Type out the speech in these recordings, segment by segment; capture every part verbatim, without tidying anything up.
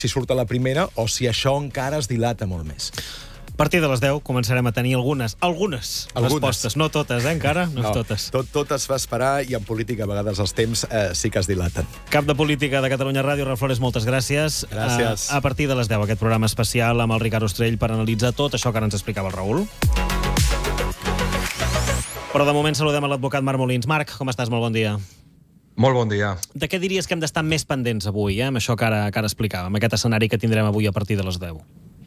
si surt a la primera o si això encara es dilata molt més. A partir de les deu començarem a tenir algunes, algunes, algunes. respostes. No totes, eh, encara? No, no totes. Tot, tot es fa esperar i en política a vegades els temps eh, sí que es dilaten. Cap de Política de Catalunya Ràdio, Raül Flores, moltes gràcies. Gràcies. A, a partir de les deu, aquest programa especial amb el Ricard Ostrell per analitzar tot això que ara ens explicava el Raül. Però de moment saludem a l'advocat Marc Molins. Marc, com estàs? Molt bon dia. Molt bon dia. De què diries que hem d'estar més pendents avui, eh, amb això que ara, que ara explicàvem, aquest escenari que tindrem avui a partir de les deu?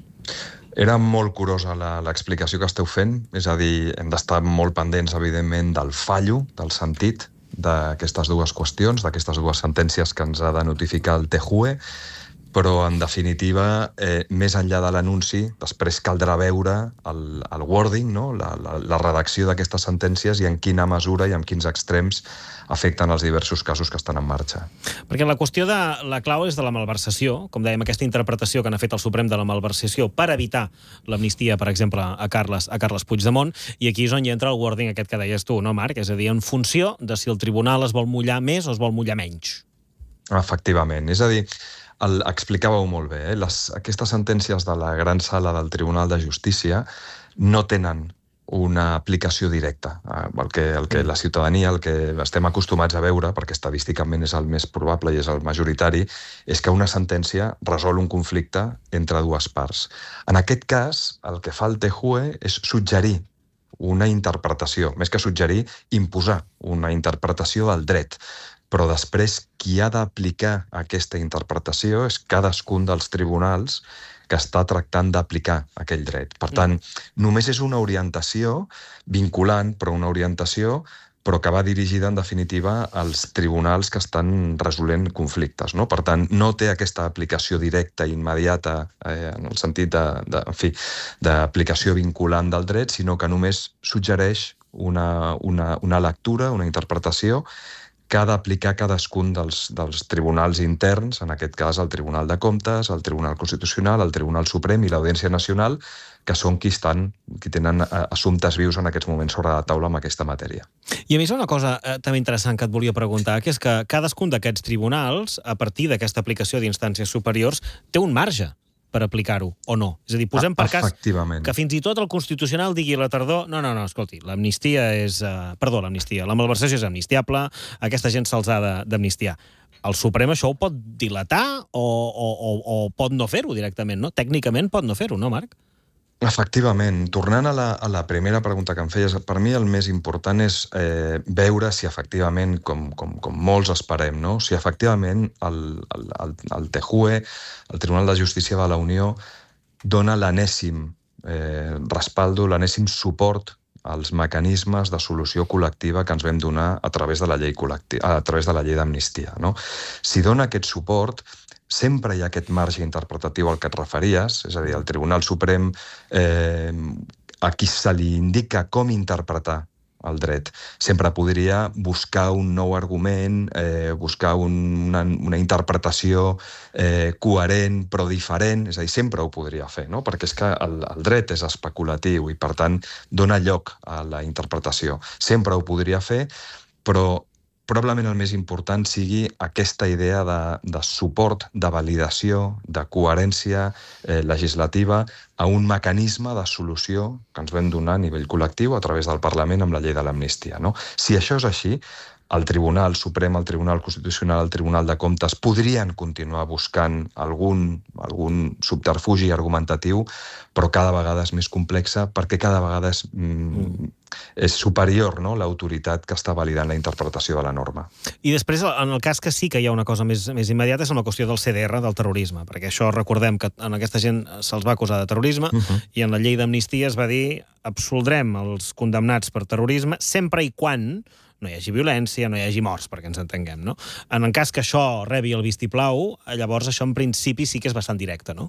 Era molt curosa l'explicació que esteu fent, és a dir, hem d'estar molt pendents, evidentment, del fallo, del sentit d'aquestes dues qüestions, d'aquestes dues sentències que ens ha de notificar el T J U E, però, en definitiva, eh, més enllà de l'anunci, després caldrà veure el, el wording, no? la, la, la redacció d'aquestes sentències i en quina mesura i en quins extrems afecten els diversos casos que estan en marxa. Perquè la qüestió de la clau és de la malversació, com dèiem, aquesta interpretació que n'ha fet el Suprem de la malversació per evitar l'amnistia, per exemple, a Carles, a Carles Puigdemont, i aquí és on hi entra el wording aquest que deies tu, no, Marc? És a dir, en funció de si el tribunal es vol mullar més o es vol mullar menys. Efectivament. És a dir, el, explicàveu molt bé, eh? Les, aquestes sentències de la gran sala del Tribunal de Justícia no tenen una aplicació directa. El que, el que la ciutadania, el que estem acostumats a veure, perquè estadísticament és el més probable i és el majoritari, és que una sentència resol un conflicte entre dues parts. En aquest cas, el que fa el T J U E és suggerir una interpretació, més que suggerir, imposar una interpretació del dret. Però després qui ha d'aplicar aquesta interpretació és cadascun dels tribunals que està tractant d'aplicar aquell dret. Per tant, només és una orientació vinculant, però una orientació però que va dirigida, en definitiva, als tribunals que estan resolent conflictes, no? Per tant, no té aquesta aplicació directa i immediata, eh, en el sentit de, de, en fi, d'aplicació vinculant del dret, sinó que només suggereix una, una, una lectura, una interpretació que ha d'aplicar cadascun dels, dels tribunals interns, en aquest cas el Tribunal de Comptes, el Tribunal Constitucional, el Tribunal Suprem i l'Audiència Nacional, que són qui estan, qui tenen assumptes vius en aquests moments sobre la taula amb aquesta matèria. I a més una cosa eh, també interessant que et volia preguntar, que és que cadascun d'aquests tribunals, a partir d'aquesta aplicació d'instàncies superiors, té un marge per aplicar-ho, o no? És a dir, posem per cas que fins i tot el Constitucional digui a la tardor no, no, no, escolti, l'amnistia és... Uh, perdó, l'amnistia, la malversació és amnistiable, aquesta gent se'ls ha d'amnistiar. El Suprem això ho pot dilatar o, o, o, o pot no fer-ho directament, no? Tècnicament pot no fer-ho, no, Marc? Efectivament. Tornant a la, a la primera pregunta que em feies, per mi el més important és eh, veure si efectivament, com, com, com molts esperem, no? si efectivament el, el, el, el T J U E, el Tribunal de Justícia de la Unió, dona l'enèsim eh, respaldo, l'enèsim suport als mecanismes de solució col·lectiva que ens vam donar a través de la llei col·lectiva, a través de la llei d'amnistia, no? Si dona aquest suport, sempre hi ha aquest marge interpretatiu al que et referies, és a dir, el Tribunal Suprem, eh, a qui se li indica com interpretar el dret, sempre podria buscar un nou argument, eh, buscar un, una, una interpretació eh, coherent però diferent, és a dir, sempre ho podria fer, no? Perquè és que el, el dret és especulatiu i, per tant, dona lloc a la interpretació. Sempre ho podria fer, però probablement el més important sigui aquesta idea de, de suport, de validació, de coherència eh, legislativa a un mecanisme de solució que ens vam donar a nivell col·lectiu a través del Parlament amb la llei de l'amnistia, no? Si això és així, el Tribunal Suprem, el Tribunal Constitucional, el Tribunal de Comptes podrien continuar buscant algun, algun subterfugi argumentatiu, però cada vegada és més complexa perquè cada vegada és, mm, és superior, no?, l'autoritat que està validant la interpretació de la norma. I després, en el cas que sí que hi ha una cosa més, més immediata, és amb la qüestió del C D R, del terrorisme, perquè això recordem que en aquesta gent se'ls va acusar de terrorisme uh-huh. i en la llei d'amnistia es va dir absoldrem els condemnats per terrorisme sempre i quan no hi hagi violència, no hi hagi morts, perquè ens entenguem, no? En el cas que això rebi el vistiplau, llavors això en principi sí que és bastant directe, no?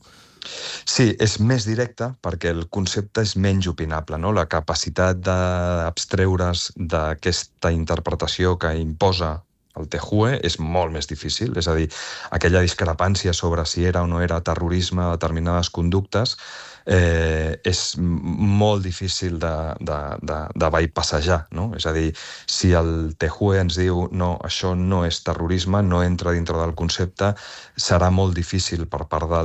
Sí, és més directe perquè el concepte és menys opinable, no? La capacitat d'abstreure's d'aquesta interpretació que imposa el TJUE és molt més difícil, és a dir, aquella discrepància sobre si era o no era terrorisme a determinades conductes eh, és molt difícil de, de, de, de bypassejar, no? És a dir, si el TJUE ens diu no, això no és terrorisme, no entra dintre del concepte, serà molt difícil per part del